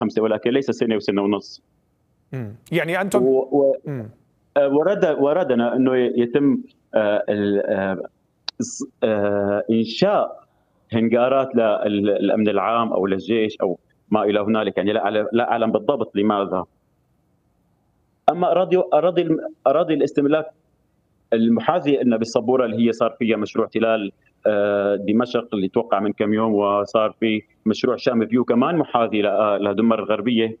5 ولكن ليس سنة وسنة ونص. يعني أنتم وردنا أنه يتم إنشاء هنجارات للأمن العام أو للجيش أو ما إلى هنالك، يعني لا أعلم بالضبط لماذا. أما أراضي الاستملاك المحاذية لنا بالصبورة اللي هي صار فيها مشروع احتلال دمشق اللي توقع من كم يوم، وصار في مشروع شام فيو كمان محاذي لدمر الغربية.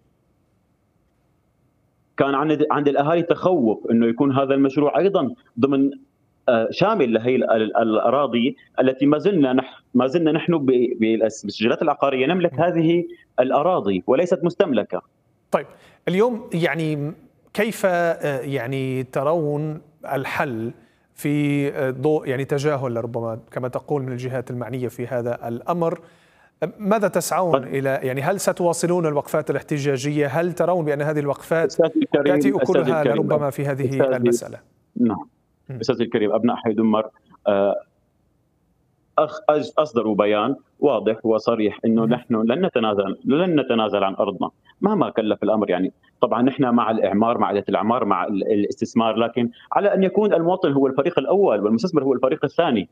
كان عند الأهالي تخوف أنه يكون هذا المشروع أيضا ضمن شامل لهي الأراضي التي ما زلنا نحن بالسجلات العقارية نملك هذه الأراضي وليست مستملكة. طيب اليوم يعني كيف يعني ترون الحل في ضوء يعني تجاهل ربما كما تقول من الجهات المعنية في هذا الأمر؟ ماذا تسعون إلى، يعني هل ستواصلون الوقفات الاحتجاجية؟ هل ترون بأن هذه الوقفات تأتي أكلها لربما في هذه المسألة؟ نعم أستاذ الكريم، أبناء حي دمر أصدروا بيان واضح وصريح أنه نحن لن نتنازل عن أرضنا مهما كلف الأمر. يعني طبعا نحن مع الإعمار، مع إعادة الإعمار، مع الاستثمار، لكن على أن يكون المواطن هو الفريق الأول والمستثمر هو الفريق الثاني.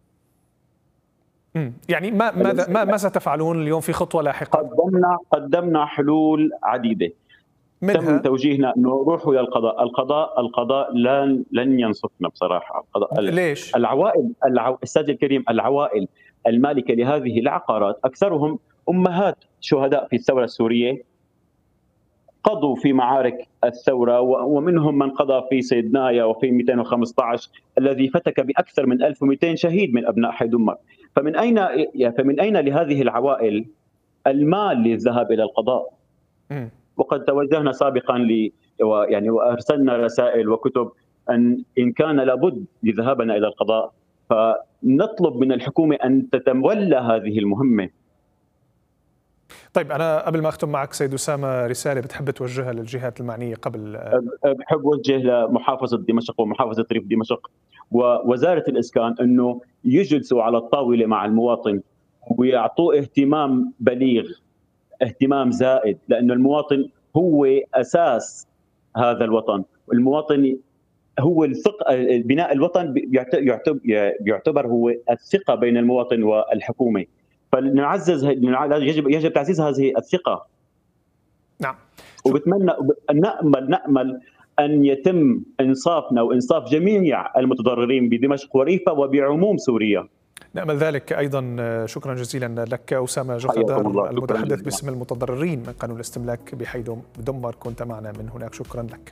يعني ما ستفعلون اليوم في خطوة لاحقة؟ قدمنا حلول عديدة، تم توجيهنا انه روحوا للقضاء. القضاء لن ينصفنا بصراحه. القضاء ليش؟ استاذ الكريم، العوائل المالكه لهذه العقارات اكثرهم امهات شهداء في الثوره السوريه، قضوا في معارك الثوره، ومنهم من قضى في سيدنايا وفي 215 الذي فتك باكثر من 1200 شهيد من ابناء حي دمر. فمن اين لهذه العوائل المال للذهاب الى القضاء؟ وقد توجهنا سابقا وارسلنا رسائل وكتب إن كان لابد لذهابنا الى القضاء فنطلب من الحكومه ان تتولى هذه المهمه. طيب أنا قبل ما أختم معك سيد أسامة، رسالة بتحب توجهها للجهات المعنية قبل؟ بحب أوجه لمحافظة دمشق ومحافظة ريف دمشق ووزارة الإسكان أنه يجلسوا على الطاولة مع المواطن ويعطوه اهتمام بليغ، اهتمام زائد، لأن المواطن هو أساس هذا الوطن. المواطن هو الثقة، بناء الوطن يعتبر هو الثقة بين المواطن والحكومة، فنعزز، يجب تعزيز هذه الثقة. نعم. وبتمنى نأمل أن يتم إنصافنا وإنصاف جميع المتضررين بدمشق وريفها وبعموم سوريا. نأمل ذلك أيضا. شكرا جزيلا لك أسامة جفدار، المتحدث باسم المتضررين من قانون الاستملاك بحي دمر، كنت معنا من هناك. شكرا لك.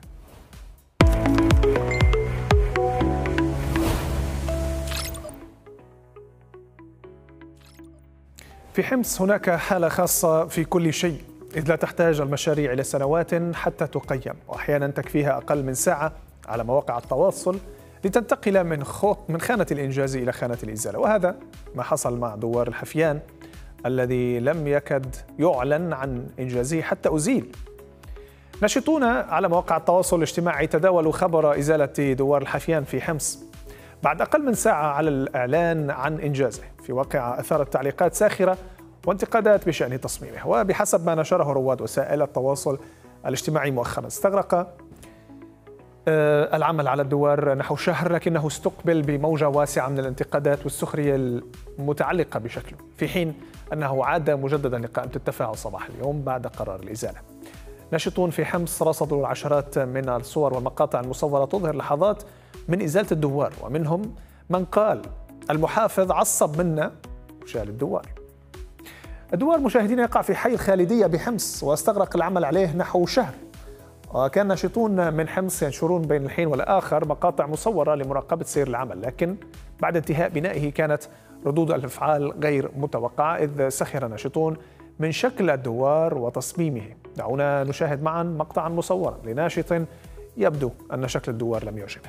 في حمص هناك حالة خاصة في كل شيء، إذ لا تحتاج المشاريع إلى سنوات حتى تقيم، وأحيانا تكفيها أقل من ساعة على مواقع التواصل لتنتقل من خانة الإنجاز إلى خانة الإزالة. وهذا ما حصل مع دوار الحفيان الذي لم يكد يعلن عن إنجازه حتى أزيل. ناشطون على مواقع التواصل الاجتماعي تداولوا خبر إزالة دوار الحفيان في حمص بعد أقل من ساعة على الإعلان عن إنجازه، في واقع أثارت تعليقات ساخرة وانتقادات بشأن تصميمه. وبحسب ما نشره رواد وسائل التواصل الاجتماعي مؤخرا، استغرق العمل على الدوار نحو شهر، لكنه استقبل بموجة واسعة من الانتقادات والسخرية المتعلقة بشكله، في حين أنه عاد مجددا لقائمة التفاعل صباح اليوم بعد قرار الإزالة. ناشطون في حمص رصدوا العشرات من الصور والمقاطع المصورة تظهر لحظات من إزالة الدوار، ومنهم من قال المحافظ عصب منا وشال الدوار. الدوار مشاهدين يقع في حي الخالدية بحمص، واستغرق العمل عليه نحو شهر. وكان ناشطون من حمص ينشرون بين الحين والآخر مقاطع مصورة لمراقبة سير العمل، لكن بعد انتهاء بنائه كانت ردود الأفعال غير متوقعة، إذ سخر ناشطون من شكل الدوار وتصميمه. دعونا نشاهد معا مقطعا مصورا لناشط يبدو أن شكل الدوار لم يعجبه.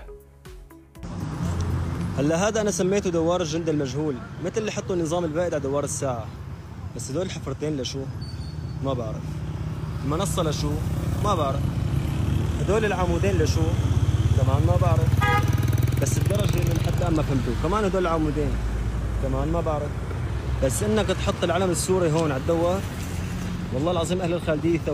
هلا هذا أنا سميته دوار الجند المجهول، مثل اللي حطوا النظام البائد على دوار الساعة. بس هدول الحفرتين لشو؟ ما بعرف. المنصة لشو؟ ما بعرف. هدول العمودين لشو؟ كمان ما بعرف. بس الدرجة اللي لحد الآن ما فهمته، كمان هدول العمودين كمان ما بعرف. بس إنك تحط العلم السوري هون على الدوار، والله العظيم أهل الخالدية